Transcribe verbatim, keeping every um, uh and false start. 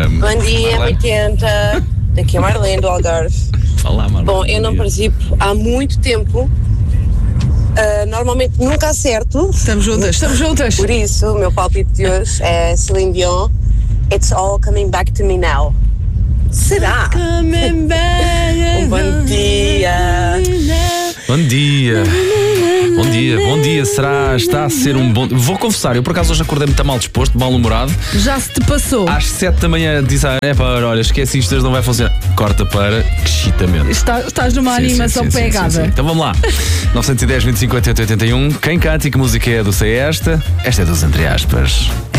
Bom dia, Marlene. oitenta. Daqui é Marlene do Algarve. Olá, Marlene. Bom, eu não Bom dia. participo há muito tempo. Uh, normalmente nunca acerto. Estamos juntas, estamos juntas. Por isso, o meu palpite de hoje é Celine Dion. It's all coming back to me now. Será? Um bom dia. Bom dia. Bom dia, bom dia. Será, está a ser um bom... Vou confessar, eu por acaso hoje acordei muito mal disposto, mal-humorado. Já se te passou. Às sete da manhã disse, ah, é para, olha, esquece isto, hoje não vai funcionar. Corta para excitamento. Está, estás numa Sim, animação sim, sim, pegada. sim, sim. Então vamos lá. nove um zero, vinte e cinco, oitenta, oitenta e um. Quem canta e que música é do Sei Esta? Esta é dos Entre Aspas.